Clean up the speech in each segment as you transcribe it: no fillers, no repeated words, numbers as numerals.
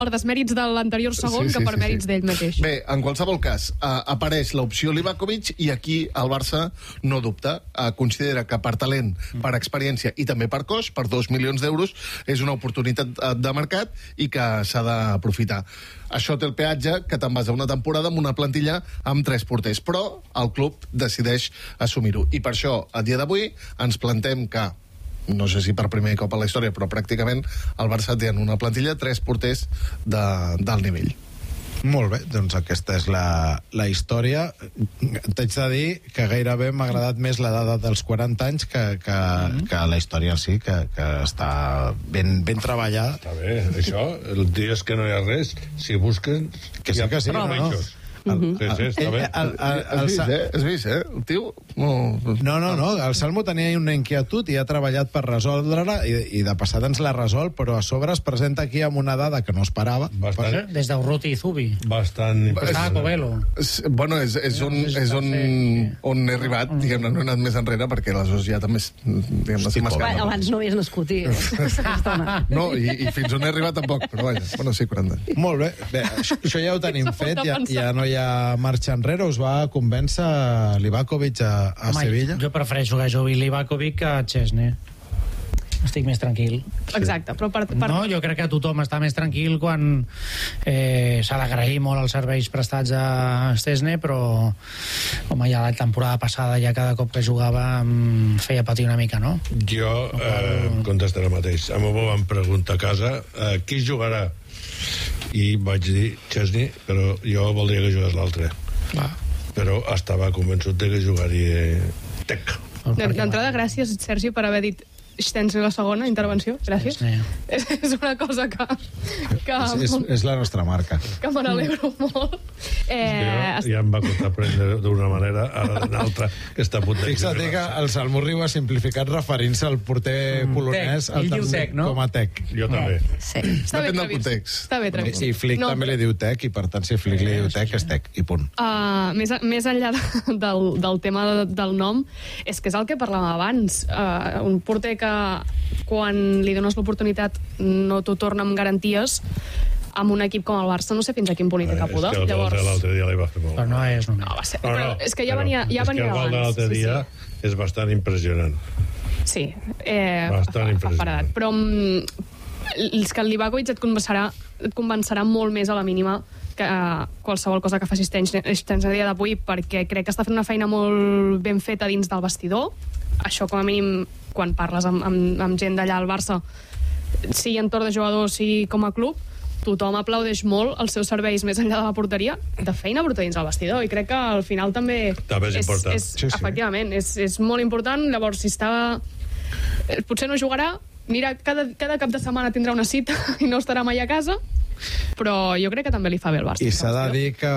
per desmèrits de l'anterior segon que per mèrits d'ell mateix. Bé, en qualsevol cas, apareix l'opció Livakovic i aquí el Barça no dubta. Considera que per talent, per experiència i també per cost, per 2 milions d'euros, és una oportunitat de mercat i que s'ha d'aprofitar. Això té el peatge que te'n vas a una temporada amb una plantilla amb 3 porters, però el club decideix assumir-ho. I per això, a dia d'avui, ens plantem que, no sé si per primer cop a la història, però pràcticament el Barça té en una plantilla 3 porters d'alt nivell. Molt bé, doncs aquesta és la història. T'haig de dir que gairebé m'ha agradat més la dada dels 40 anys que la història en si, que està ben treballada. Està bé, això, el dia és que no hi ha res, si busquen... Que sí, que sí, no. Està bé. Has vist, el tio... No, el Salmo tenia una inquietud i ha treballat per resoldre-la i de passada ens la resol, però a sobre es presenta aquí amb una dada que no esperava. Des d'Urruti i Zubi. Bastant... Estava Covelo. Bueno, és on he arribat, diguem-ne, no he anat més enrere perquè aleshores ja també abans no havies nascut no, i fins on he arribat tampoc, però vaja, bueno, sí, 40 anys. Molt bé, això ja ho tenim fet, ja no hi ha marxa enrere. Us va convèncer Livakovic a Sevilla? Jo prefereixo que jugui Livakovic que Chesney. Estic més tranquil. Exacte, però No, jo crec que tothom està més tranquil quan s'ha d'agrair molt els serveis prestats a Szczesny, però home, ja la temporada passada ja cada cop que jugava em feia patir una mica, no? Jo contestaré el mateix. A mi m'ho van preguntar a casa qui jugarà, i vaig dir Szczesny, però jo voldria que jugués l'altre. Però estava convençut de que jugaria Tec. D'entrada, gràcies, Sergi, per haver dit Szczesny la segona intervenció. Gràcies. És una cosa que és la nostra marca. Que me n'alegro molt. Ja em va costar prendre d'una manera, ara d'una altra, que està a punt de... Fixa't que el Salmo Riu ha simplificat referint-se al porter polonès com a Tec. Jo també. Està bé previst. I Flick també li diu Tec, i per tant si Flick li diu Tec és Tec, i punt. Més enllà del tema del nom, és que és el que parlàvem abans. Un porter que quan li dones l'oportunitat no t'ho torna amb garanties, amb un equip com el Barça no sé fins a quin punt hi té capuda. És que el gol de l'altre dia li va fer molt. Però no és només. No, va ser, però és que ja venia abans. És que el gol de l'altre dia és bastant impressionant. Sí. Bastant impressionant. Però és que el Livakovic et convencerà molt més a la mínima que qualsevol cosa que faci Szczesny a dia d'avui, perquè crec que està fent una feina molt ben feta dins del vestidor. Això, com a mínim, quan parles amb gent d'allà al Barça, sigui entorn de jugadors, sigui com a club, tothom aplaudeix molt els seus serveis més enllà de la porteria, de feina bruta dins el vestidor, i crec que al final també és important. Efectivament, és molt important. Llavors, si està... potser no jugarà, mira, cada cap de setmana tindrà una cita i no estarà mai a casa, però jo crec que també li fa bé el Barça. I s'ha de dir que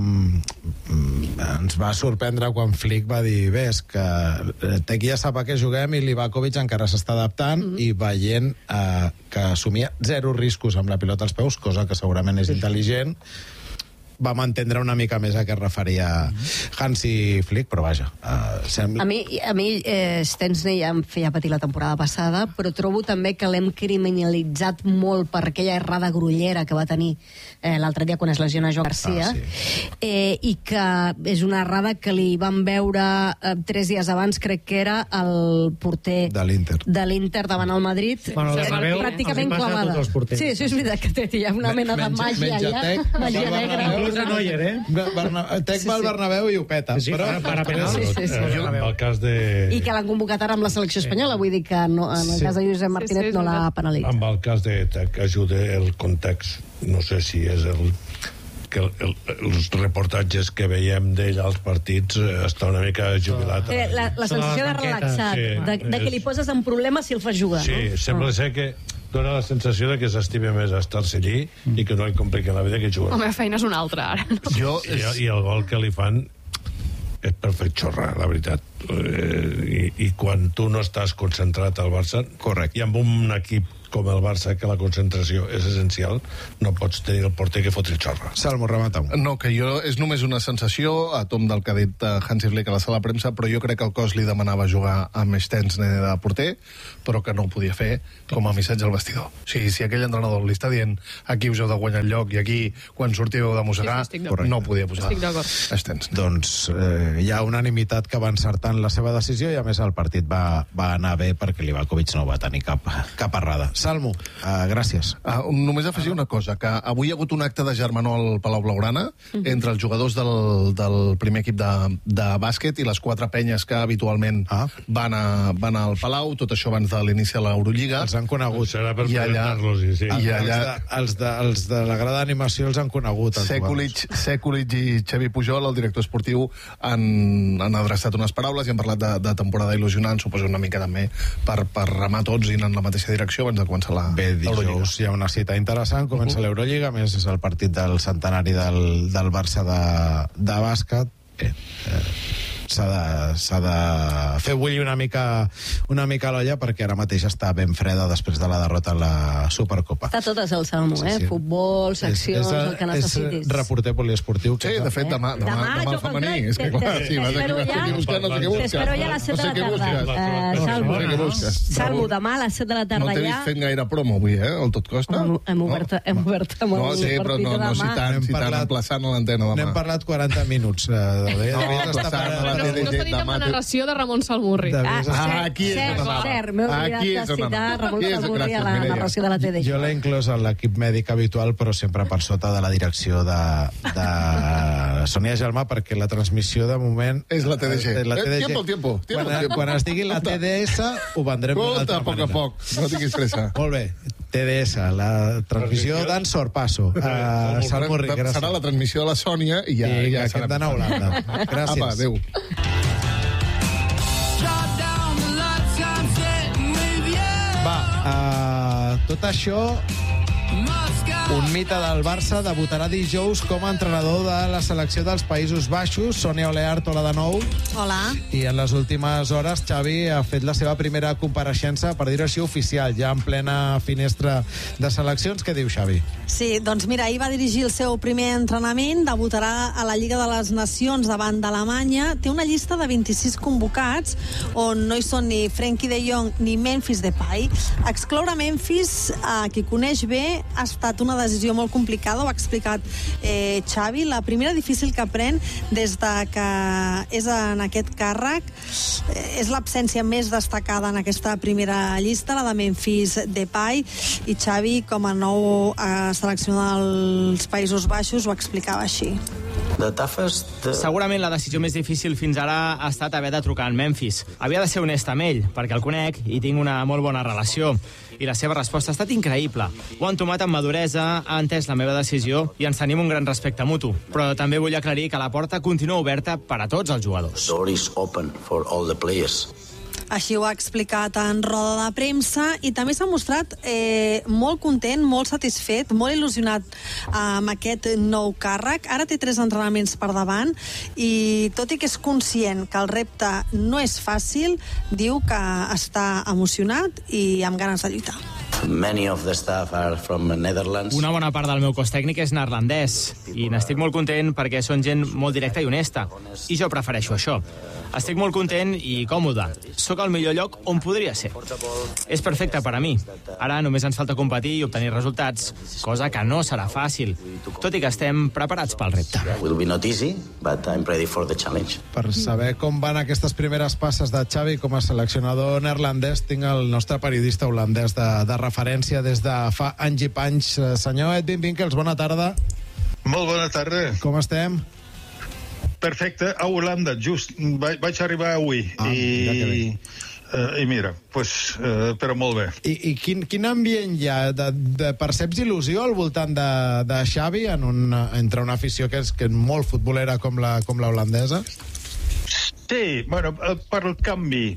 ens va sorprendre quan Flick va dir és que Tec ja sap a què juguem i Livakovic encara s'està adaptant i veient que assumia 0 riscos amb la pilota als peus, cosa que segurament és intel·ligent. Vam entendre una mica més a què es referia Hansi Flick, però vaja, sembla... A mi Szczesny ja em feia patir la temporada passada, però trobo també que l'hem criminalitzat molt per aquella errada grollera que va tenir l'altre dia quan es lesiona Joan Garcia, i que és una errada que li van veure 3 dies abans, crec que era el porter de l'Inter davant el Madrid, pràcticament clavada. Sí, això és veritat, que té una mena de màgia allà, màgia negra. Neuer, Tec va al Bernabéu i ho peta. Sí, per a penals. El cas de... I que l'han convocat ara amb la selecció espanyola, vull dir que en el cas de Josep Martínez no l'ha penalitzat. Amb el cas de Tec ajuda el context, no sé si és que els reportatges que veiem d'ell als partits està una mica jubilat. La sensació de relaxat, de que li poses en problemes si el fas jugar. Sí, sembla ser que dona la sensació de que s'estima més estar-se allí i que no li compliquen la vida que jugar. La meva feina és una altra, ara. I el gol que li fan és per fer xorrar, la veritat. I quan tu no estàs concentrat al Barça, i amb un equip com el Barça, que la concentració és essencial, no pots tenir el porter que foti el xorra. Salmo, remata-ho. No, que és només una sensació, a tom del que ha dit Hansi Flick a la sala de premsa, però jo crec que el cos li demanava jugar amb Stensny de porter, però que no ho podia fer com a missatge al vestidor. O sigui, si aquell entrenador li està dient aquí us heu de guanyar el lloc i aquí, quan sortiu heu de mossegar, no podia posar Stensny. Doncs hi ha unanimitat que va encertar en la seva decisió i a més el partit va anar bé perquè Livakovic no va tenir cap errada. Salmo, gràcies. Només afegir una cosa, que avui hi ha hagut un acte de germanor al Palau Blaugrana entre els jugadors del primer equip de bàsquet i les 4 penyes que habitualment van al Palau, tot això abans de l'inici de l'Eurolliga. Els han conegut. Serà per presentar-los, sí. I allà els de la grada d'animació els han conegut. Sekulic i Xavi Pujol, el director esportiu, han adreçat unes paraules i han parlat de temporada il·lusionant, suposo una mica també per remar tots i anar en la mateixa direcció abans de començar l'Eurolliga. Bé, dijous hi ha una cita interessant, comença l'Eurolliga, a més és el partit del centenari del Barça de bàsquet. Bé, s'ha de fer bullir una mica l'olla perquè ara mateix està ben freda després de la derrota a la Supercopa. Està totes al Salmo, sí. Futbol, seccions, el que necessitis. És reporter poliesportiu. Sí, de fet, demà el femení. És que clar, sí, vas aquí buscant, no sé què busques. T'espero ja a les 7 de la tarda. Salmo, demà a les 7 de la tarda ja. No t'he vist fent gaire promo avui, el tot costa. Hem obert amb el partit de demà. No, sí, però no si tant emplaçant a l'antena demà. N'hem parlat 40 minuts. No s'ha dit amb la narració de Ramon Salmurri. Aquí és on anava. Cert, m'he oblidat de citar Ramon Salmurri a la narració de la TDJ. Jo l'he inclòs a l'equip mèdic habitual, però sempre per sota de la direcció de Sonia Gelmà, perquè la transmissió de moment... És la TDG. Tiempo. Quan es digui la TDS, ho vendrem d'una altra manera. A poc, no tinguis pressa. Molt bé. TDS, la transmissió d'en Sorpasso. Salmurri, gràcies. Serà la transmissió de la Sònia i ja que hem d'anar a Holanda. Gràcies. Apa, adéu. Tot això, un mite del Barça, debutarà dijous com a entrenador de la selecció dels Països Baixos. Sònia Oleart, hola de nou. Hola. I en les últimes hores Xavi ha fet la seva primera compareixença, per dir-ho així, oficial, ja en plena finestra de seleccions. Què diu Xavi? Sí, doncs mira, ahir va dirigir el seu primer entrenament, debutarà a la Lliga de les Nacions davant d'Alemanya. Té una llista de 26 convocats, on no hi són ni Frenkie de Jong ni Memphis Depay. Excloure Memphis, qui coneix bé, ha estat una decisió molt complicada, ho ha explicat Xavi. La primera difícil que pren des de que és en aquest càrrec és l'absència més destacada en aquesta primera llista, la de Memphis Depay, i Xavi, com a nou seleccionador dels Països Baixos, ho explicava així. Segurament la decisió més difícil fins ara ha estat haver de trucar en Memphis. Havia de ser honest amb ell, perquè el conec i tinc una molt bona relació. I la seva resposta ha estat increïble. Ho ha entomat amb maduresa, ha entès la meva decisió i ens tenim un gran respecte mutu. Però també vull aclarir que la porta continua oberta per a tots els jugadors. Així ho ha explicat en roda de premsa i també s'ha mostrat molt content, molt satisfet, molt il·lusionat amb aquest nou càrrec. Ara té 3 entrenaments per davant i tot i que és conscient que el repte no és fàcil, diu que està emocionat i amb ganes de lluitar. Una bona part del meu cos tècnic és neerlandès i n'estic molt content perquè són gent molt directa i honesta i jo prefereixo això. Estic molt content i còmode. Sóc al millor lloc on podria ser. És perfecte per a mi. Ara només ens falta competir i obtenir resultats, cosa que no serà fàcil, tot i que estem preparats pel repte. Per saber com van aquestes primeres passes de Xavi com a seleccionador neerlandès, tinc el nostre periodista holandès de referència des de fa anys i panys. Senyor Edwin Winkels, bona tarda. Molt bona tarda. Com estem? Perfecte, a Holanda, just. Vaig arribar avui. I mira, però molt bé. I quin ambient hi ha? Perceps il·lusió al voltant de Xavi entre una afició que és molt futbolera com la holandesa? Sí, bueno, per el canvi.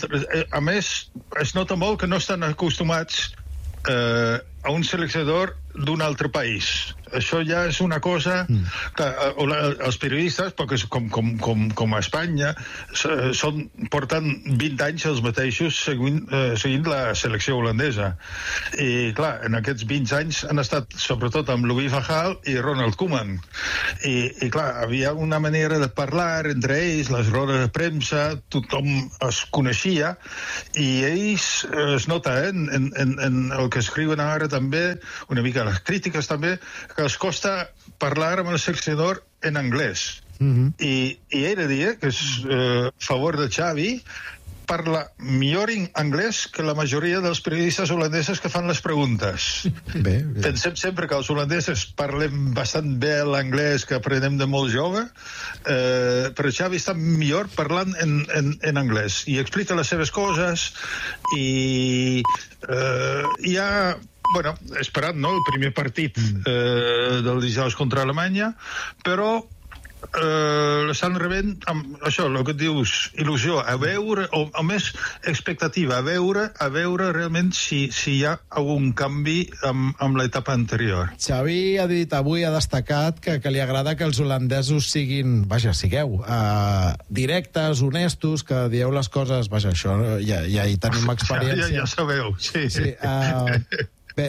A més, es nota molt que no estan acostumats a un seleccionador d'un altre país. Això ja és una cosa que els periodistes, perquè com a Espanya, porten 20 anys els mateixos seguint la selecció holandesa. I, clar, en aquests 20 anys han estat sobretot amb Louis van Gaal i Ronald Koeman. I clar, havia una manera de parlar entre ells, les rodes de premsa, tothom es coneixia, i ells es nota en el que escriuen ara també, una mica les crítiques també, que els costa parlar amb el seleccionador en anglès. I he de dir que és a favor de Xavi, parla millor en anglès que la majoria dels periodistes holandesos que fan les preguntes. Bé. Pensem sempre que els holandesos parlem bastant bé l'anglès, que aprenem de molt jove, però Xavi està millor parlant en anglès i explica les seves coses i hi ha... Bueno, esperant, no?, el primer partit del dijous contra Alemanya, però l'estan rebent amb això, el que dius, il·lusió, a veure, o més expectativa, a veure realment si hi ha algun canvi amb l'etapa anterior. Xavi ha dit avui, ha destacat que li agrada que els holandesos siguin, sigueu, directes, honestos, que dieu les coses, això, ja hi tenim experiència. Ja sabeu, sí. Bé,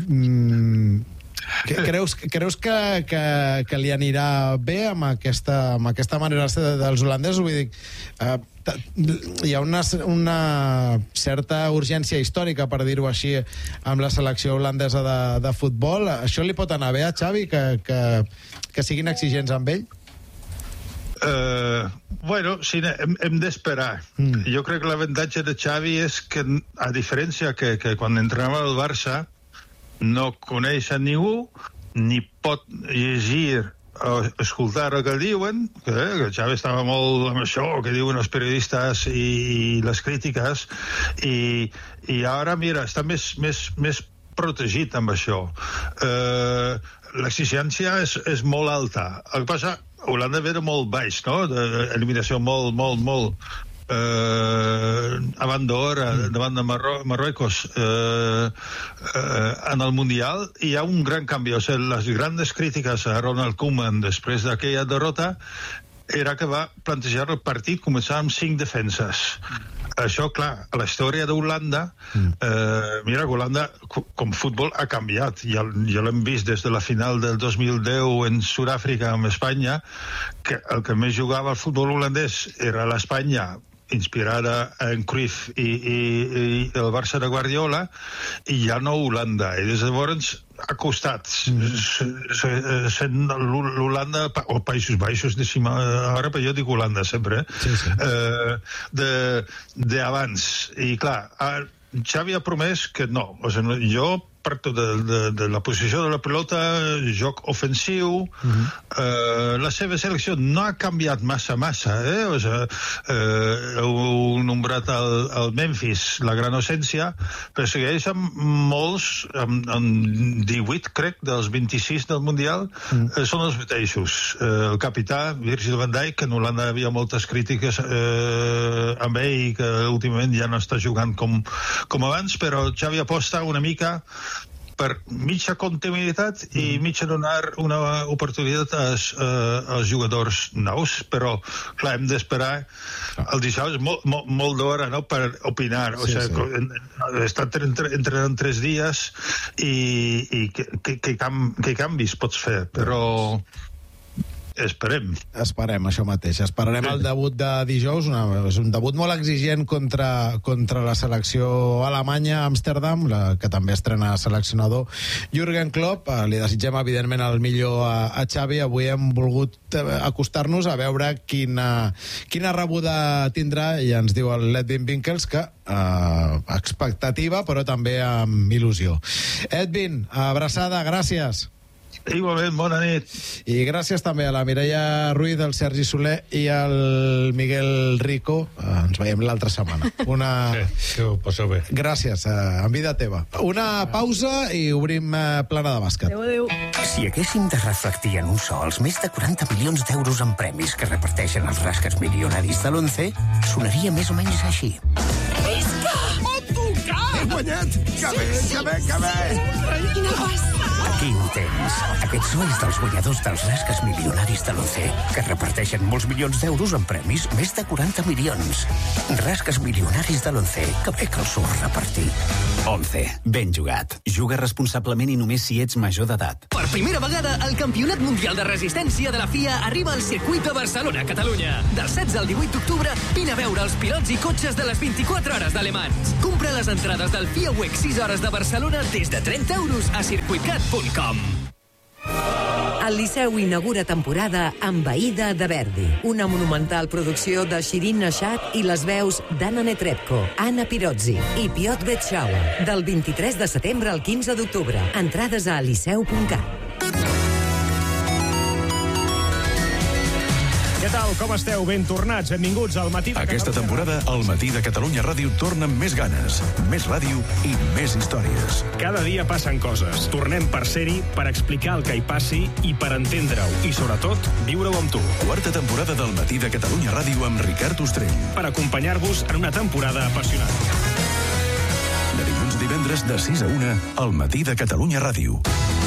creus que li anirà bé amb aquesta manera dels holandesos? Vull dir, hi ha una certa urgència històrica, per dir-ho així, amb la selecció holandesa de futbol. Això li pot anar bé a Xavi, que siguin exigents amb ell? Bueno, sí, hem d'esperar. Jo crec que l'avantatge de Xavi és que, a diferència que quan entrenava al Barça, no coneix a ningú, ni pot llegir o escoltar el que diuen, que Xavi estava molt amb això, que diuen els periodistes i les crítiques, i ara, mira, està més protegit amb això. L'exigència és molt alta. El que passa, Holanda ve de molt baix, no?, d'eliminació molt avant d'hora, davant de Marruecos en el Mundial. Hi ha un gran canvi. O sigui, les grans crítiques a Ronald Koeman després d'aquella derrota era que va plantejar el partit començar amb 5 defenses. Això, clar, a la història d'Holanda, mira que Holanda, com futbol, ha canviat. Ja l'hem vist des de la final del 2010 en Sud-àfrica amb Espanya, que el que més jugava al futbol holandès era l'Espanya, inspirada en Cruyff i el Barça de Guardiola, i ja no Holanda. I des de llavors ha costat sent l'Holanda, o Països Baixos, ara, però jo dic Holanda sempre, d'abans. I clar, Xavi ha promès que no. O sigui, jo parto de la posició de la pilota, joc ofensiu. La seva selecció no ha canviat massa, o sigui, heu nombrat el Memphis, la gran ausència, però segueix amb molts, amb 18, crec, dels 26 del Mundial, són els mateixos. El capità, Virgil van Dijk, que en Holanda havia moltes crítiques amb ell, que últimament ja no està jugant com abans, però Xavi aposta una mica per mitja continuïtat i mitja donar una oportunitat als jugadors nous, però clar, hem d'esperar el dijous molt d'hora, no?, per opinar. O sigui, he estat entrenant 3 dies i què canvis pots fer, però esperem, això mateix. Esperarem el debut de dijous, és un debut molt exigent contra la selecció alemanya a Amsterdam, que també estrena seleccionador Jürgen Klopp. Li desitgem, evidentment, el millor a Xavi. Avui hem volgut acostar-nos a veure quina rebuda tindrà, i ens diu el Edwin Winkels que expectativa, però també amb il·lusió. Edwin, abraçada, gràcies. Igualment, bona nit. I gràcies també a la Mireia Ruiz, al Sergi Soler i al Miguel Rico. Ens veiem l'altra setmana. Que ho passeu bé. Gràcies, en vida teva. Una pausa i obrim plana de bàsquet. Adéu. Si haguéssim de reflectir en un so els més de 40 milions d'euros en premis que reparteixen els rasques milionaris de l'11, sonaria més o menys així. Visca! A tocar! He guanyat! Que bé! Quina passada! tens. Aquest so és dels guanyadors dels Rasques Milionaris de l'ONCE, que reparteixen molts milions d'euros en premis, més de 40 milions. Rasques Milionaris de l'ONCE, que bé que el surt repartir. ONCE, ben jugat. Juga responsablement i només si ets major d'edat. Per primera vegada, el Campionat Mundial de Resistència de la FIA arriba al circuit de Barcelona, Catalunya. Del 16 al 18 d'octubre, vine a veure els pilots i cotxes de les 24 hores de Le Mans. Compra les entrades del FIA Week 6 hores de Barcelona des de 30 euros a circuitcat.com. El Liceu inaugura temporada amb Aïda de Verdi, una monumental producció de Shirin Nashat i les veus d'Anna Netrebko, Anna Pirozzi i Piotr Betshauer, del 23 de setembre al 15 d'octubre. Entrades a liceu.cat. Què tal, com esteu? Ben tornats, benvinguts al Matí de Catalunya. Aquesta temporada, el Matí de Catalunya Ràdio torna amb més ganes, més ràdio i més històries. Cada dia passen coses. Tornem per ser-hi, per explicar el que hi passi i per entendre-ho. I, sobretot, viure-ho amb tu. Quarta temporada del Matí de Catalunya Ràdio amb Ricard Ostrell. Per acompanyar-vos en una temporada apassionant. De dilluns a divendres de 6 a 1, al Matí de Catalunya Ràdio.